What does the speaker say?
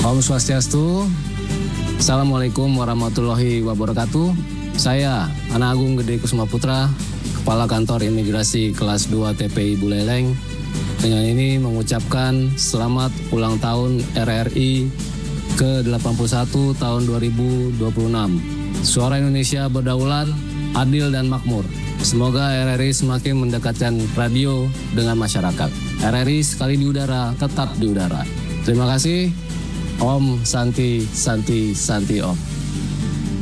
Om Swastiastu. Assalamualaikum warahmatullahi wabarakatuh. Saya Ana Agung Gede Kusuma Putra, Kepala Kantor Imigrasi Kelas 2 TPI Buleleng. Dengan ini mengucapkan selamat ulang tahun RRI ke-81 tahun 2026. Suara Indonesia berdaulat, adil dan makmur. Semoga RRI semakin mendekatkan radio dengan masyarakat. RRI sekali di udara, tetap di udara. Terima kasih. Om Santi Santi Santi Om.